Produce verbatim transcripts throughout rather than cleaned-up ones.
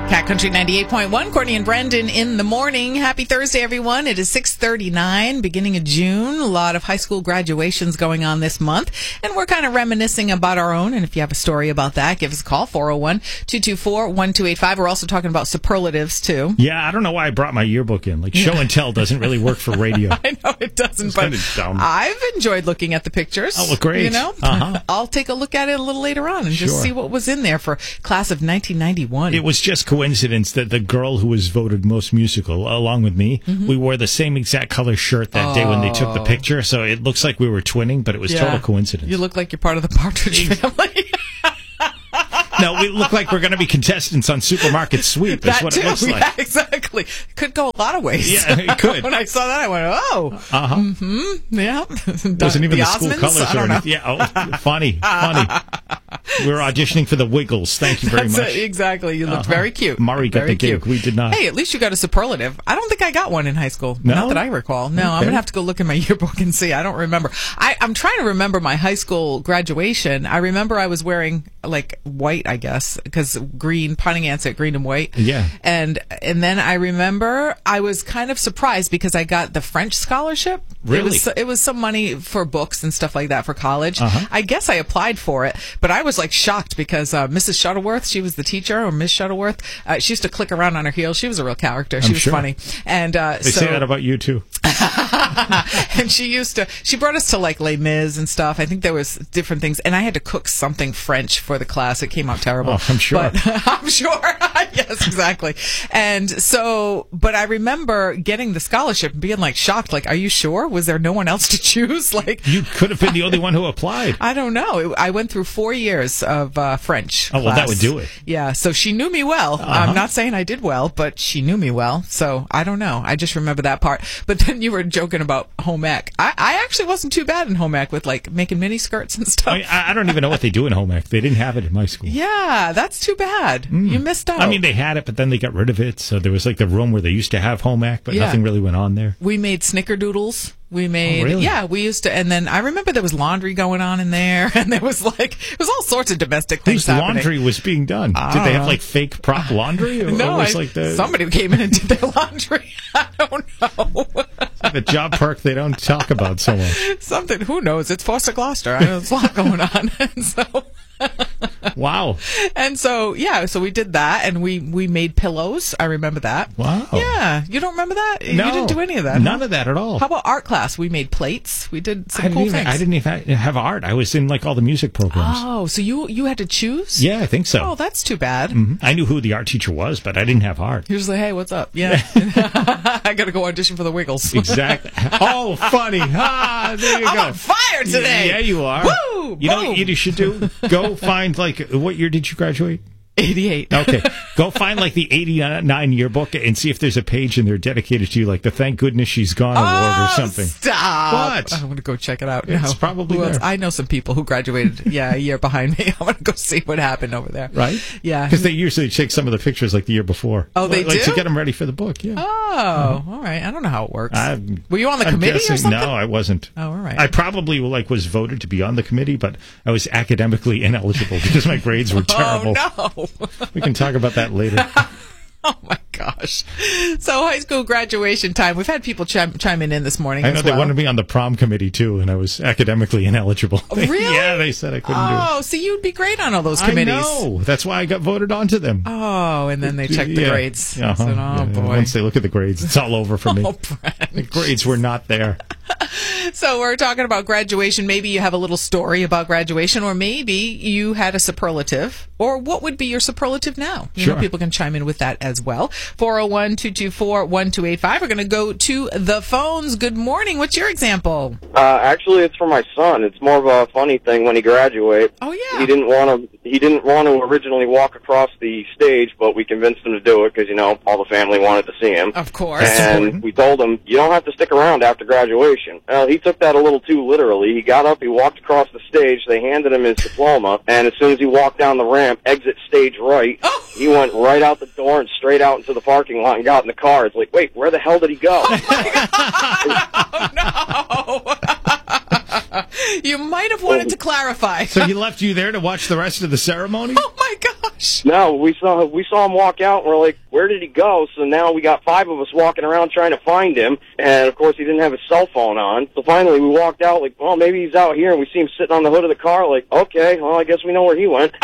Cat Country ninety-eight point one, Courtney and Brendan in the morning. Happy Thursday, everyone. It is six thirty-nine, beginning of June. A lot of high school graduations going on this month, and we're kind of reminiscing about our own. And if you have a story about that, give us a call, four oh one, two two four, one two eight five. We're also talking about superlatives, too. Yeah, I don't know why I brought my yearbook in. Like, show and tell doesn't really work for radio. I know it doesn't, It's but kind of dumb. I've enjoyed looking at the pictures. Oh, look great. You know, Uh-huh. I'll take a look at it a little later on and just Sure. see what was in there for class of nineteen ninety-one. It was just coincidence that the girl who was voted most musical, along with me, Mm-hmm. we wore the same exact color shirt that day when they took the picture. So it looks like we were twinning, but it was Yeah. total coincidence. You look like you're part of the Partridge Family. No, we look like we're going to be contestants on Supermarket Sweep. That's That what too. it looks like. Yeah, exactly. Could go a lot of ways. Yeah, it could. When I saw that, I went, oh. Uh-huh. Mm-hmm. Yeah. Wasn't even the, school Osmonds? colors I or don't know. anything. Yeah, oh, funny, funny. We were auditioning for the Wiggles. Thank you very That's much. it, exactly. You looked Uh-huh. very cute. Murray got Very the gig. cute. We did not. Hey, at least you got a superlative. I don't think I got one in high school. No? Not that I recall. No, I'm Okay. going to have to go look in my yearbook and see. I don't remember. I, I'm trying to remember my high school graduation. I remember I was wearing like white, I guess, because green, Pontiac green and white. Yeah. And and then I remember I was kind of surprised because I got the French scholarship. Really? It was, it was some money for books and stuff like that for college. Uh-huh. I guess I applied for it, but I was like shocked because uh, Missus Shuttleworth, she was the teacher, or Miss Shuttleworth. Uh, she used to click around on her heels. She was a real character. She I'm was sure. funny. And uh, They so, say that about you, too. and she used to, she brought us to like Les Mis and stuff. I think there was different things. And I had to cook something French for the class. It came out terrible. Oh, I'm sure. But I'm sure. Yes, exactly. And so, but I remember getting the scholarship and being like shocked. Like, are you sure? Was there no one else to choose? Like, You could have been the only one who applied. I don't know. It- I went through four years of uh, French. Oh, well, that class. would do it. Yeah, so she knew me well. Uh-huh. I'm not saying I did well, but she knew me well. So I don't know. I just remember that part. But then you were joking about home ec. I, I actually wasn't too bad in home ec with like making mini skirts and stuff. I, mean, I I don't even know what they do in home ec. They didn't have it in my school. Yeah, that's too bad. You missed out. I mean, they had it, but then they got rid of it. So there was like the room where they used to have home ec, but Yeah. nothing really went on there. we made snickerdoodles. We made, Oh, really? yeah, we used to, and then I remember there was laundry going on in there, and there was like, it was all sorts of domestic things Whose happening. laundry was being done? Did they have like fake prop laundry? Or, No, or was I, like the, somebody came in and did their laundry. I don't know. the job perk they don't talk about so much. Something, who knows? It's Foster Gloucester. I know there's a lot going on. And so, Wow. and so, yeah, so we did that, and we, we made pillows. I remember that. Wow. Yeah. You don't remember that? No. You didn't do any of that. None huh? of that at all. How about art class? We made plates. We did I some didn't, cool even, things. I didn't even have art. I was in like all the music programs. Oh, so you, you had to choose? Yeah, I think so. Oh, that's too bad. Mhm. I knew who the art teacher was, but I didn't have art. He was like, hey, what's up? Yeah. I got to go audition for the Wiggles. Exactly. Oh, funny. Ah, there you I'm go. on fire today. Yeah, you are. Woo! You know Boom. what you should do? Go find, like, what year did you graduate? eighty-eight. Okay. Go find, like, the eighty-nine yearbook and see if there's a page in there dedicated to you, like the Thank Goodness She's Gone award or Oh, something. Stop. What? I'm going to go check it out It's now. probably Who else? there. I know some people who graduated, yeah, a year behind me. I'm going to go see what happened over there. Right? Yeah. Because they usually take some of the pictures, like, the year before. Oh, they like, do? to get them ready for the book, yeah. Oh, all right. I don't know how it works. I'm- Were you on the I'm committee guessing- or something? No, I wasn't. Oh, all right. I probably like was voted to be on the committee, but I was academically ineligible because my grades were terrible. Oh, no. We can talk about that later. Oh, my gosh. So high school graduation time. We've had people chime, chiming in this morning I as know they well. wanted me on the prom committee too, and I was academically ineligible. Really? Yeah, they said I couldn't do it. Oh, so you'd be great on all those committees. I know. That's why I got voted onto them. Oh, and then they checked the Yeah. grades. Uh-huh. Said, oh, Yeah, boy. Once they look at the grades, it's all over for me. Oh, Brent. The grades were not there. So we're talking about graduation. Maybe you have a little story about graduation, or maybe you had a superlative. Or what would be your superlative now? You Sure. know, people can chime in with that as well. four oh one, two two four, one two eight five. We're going to go to the phones. Good morning. What's your example? Uh, actually, it's for my son. It's more of a funny thing when he graduates. Oh, yeah. He didn't want to. He didn't want to originally walk across the stage, but we convinced him to do it because you know all the family wanted to see him. Of course. And we told him you don't have to stick around after graduation. Well, he took that a little too literally. He got up, he walked across the stage. They handed him his diploma, and as soon as he walked down the ramp, exit stage right, Oh. he went right out the door and straight out into the parking lot and got in the car. It's like, wait, where the hell did he go? Oh, no. You might have wanted to clarify. So he left you there to watch the rest of the ceremony? Oh, my gosh. No, we saw we saw him walk out, and we're like, where did he go? So now we got five of us walking around trying to find him, and of course he didn't have his cell phone on. So finally we walked out like, well, maybe he's out here, and we see him sitting on the hood of the car like, okay, well, I guess we know where he went.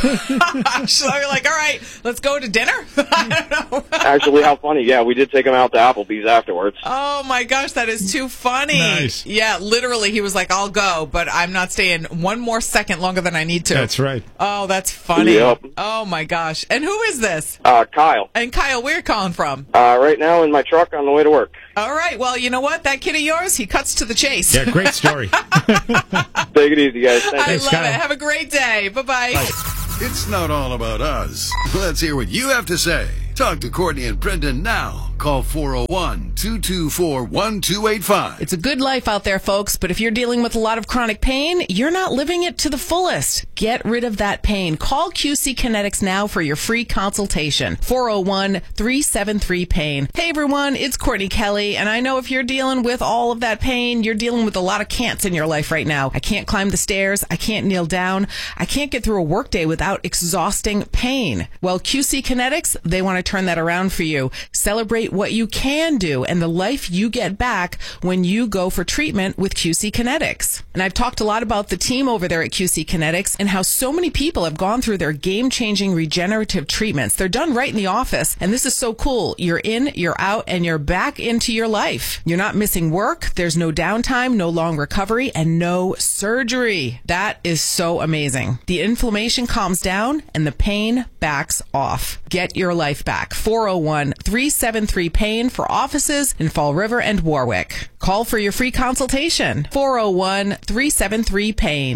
Oh, so you're like, all right, let's go to dinner? I don't know. Actually, how funny. Yeah, we did take him out to Applebee's afterwards. Oh, my gosh, that is too funny. Nice. Yeah, literally, he was like, I'll go, but I'm not staying one more second longer than I need to. That's right. Oh, that's funny. Yep. Oh, my gosh. And who is this? Uh, Kyle. And Kyle, where are you calling from? Uh, right now in my truck on the way to work. All right, well, you know what? That kid of yours, he cuts to the chase. Yeah, great story. Take it easy, guys. Thank I you. love Kyle. it. Have a great day. Bye-bye. It's not all about us. Let's hear what you have to say. Talk to Courtney and Brendan now. Call four oh one, two two four, one two eight five. It's a good life out there, folks, but if you're dealing with a lot of chronic pain, you're not living it to the fullest. Get rid of that pain. Call Q C Kinetics now for your free consultation. four oh one, three seven three, pain. Hey, everyone, it's Courtney Kelly, and I know if you're dealing with all of that pain, you're dealing with a lot of can'ts in your life right now. I can't climb the stairs. I can't kneel down. I can't get through a workday without exhausting pain. Well, Q C Kinetics, they want to turn that around for you. Celebrate what you can do and the life you get back when you go for treatment with Q C Kinetics. And I've talked a lot about the team over there at Q C Kinetics and how so many people have gone through their game-changing regenerative treatments. They're done right in the office, and this is so cool. You're in, you're out, and you're back into your life. You're not missing work. There's no downtime, no long recovery, and no surgery. That is so amazing. The inflammation calms down, and the pain backs off. Get your life back. four oh one, three seven three, pain for offices in Fall River and Warwick. Call for your free consultation. four oh one, three seven three, pain.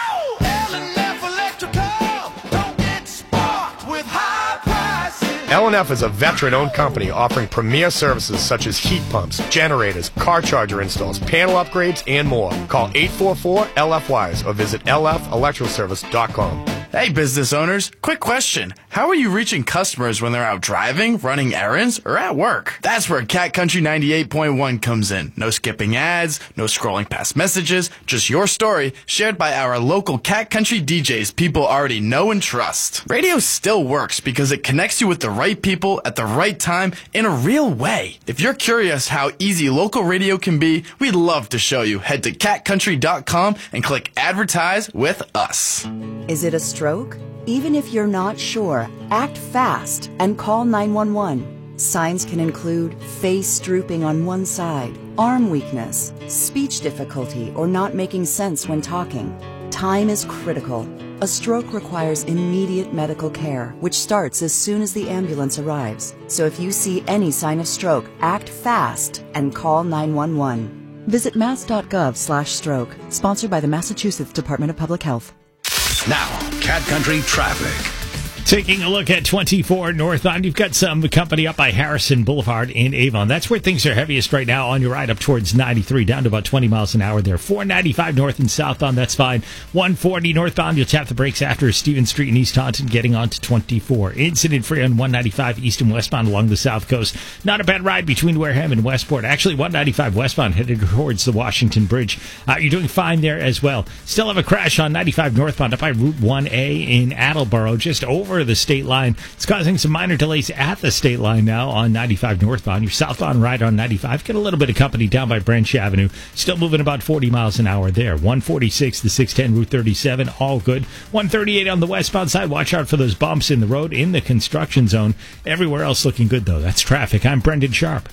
L and F is a veteran-owned company offering premier services such as heat pumps, generators, car charger installs, panel upgrades, and more. Call eight four four, L F Y S or visit L F electrical service dot com. Hey, business owners. Quick question. How are you reaching customers when they're out driving, running errands, or at work? That's where Cat Country ninety-eight point one comes in. No skipping ads, no scrolling past messages, just your story shared by our local Cat Country D Js people already know and trust. Radio still works because it connects you with the right people at the right time in a real way. If you're curious how easy local radio can be, we'd love to show you. Head to cat country dot com and click Advertise with us. Is it a stroke? Even if you're not sure, act fast and call nine one one. Signs can include face drooping on one side, arm weakness, speech difficulty, or not making sense when talking. Time is critical. A stroke requires immediate medical care, which starts as soon as the ambulance arrives. So if you see any sign of stroke, act fast and call nine one one. Visit mass dot gov slash stroke. Sponsored by the Massachusetts Department of Public Health. Now, Cat Country traffic. Taking a look at twenty-four northbound, you've got some company up by Harrison Boulevard in Avon. That's where things are heaviest right now on your ride up towards ninety-three, down to about twenty miles an hour there. four ninety-five north and southbound, that's fine. one forty northbound, you'll tap the brakes after Stevens Street in East Taunton, getting on to twenty-four. Incident free on one ninety-five east and westbound along the south coast. Not a bad ride between Wareham and Westport. Actually, one ninety-five westbound headed towards the Washington Bridge. Uh, you're doing fine there as well. Still have a crash on ninety-five northbound up by Route one A in Attleboro, just over the state line. It's causing some minor delays at the state line now on ninety-five northbound. Your southbound ride on ninety-five, get a little bit of company down by Branch Avenue. Still moving about forty miles an hour there. one forty-six, the six ten, Route thirty-seven, all good. one thirty-eight on the westbound side. Watch out for those bumps in the road in the construction zone. Everywhere else looking good, though. That's traffic. I'm Brendan Sharp.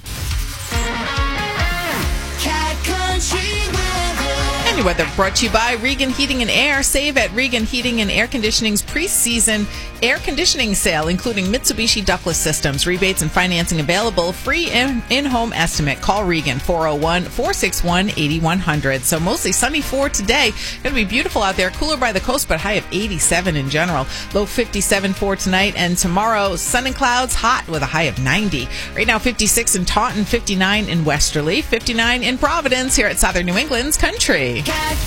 Weather brought to you by Regan Heating and Air. Save at Regan Heating and Air Conditioning's pre-season air conditioning sale, including Mitsubishi ductless systems. Rebates and financing available. Free in- in-home estimate. Call Regan, four oh one, four six one, eight one hundred. So mostly sunny for today. Going to be beautiful out there. Cooler by the coast, but high of eighty-seven in general. Low fifty-seven for tonight. And tomorrow, sun and clouds, hot with a high of ninety. Right now, fifty-six in Taunton, fifty-nine in Westerly, fifty-nine in Providence here at Southern New England's Country. Cat